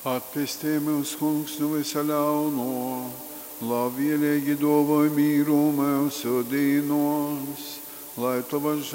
Atpestē meus kungs no visa ļauno, labvēlīgi dāvā mīru mūsu dīnos, lai tavas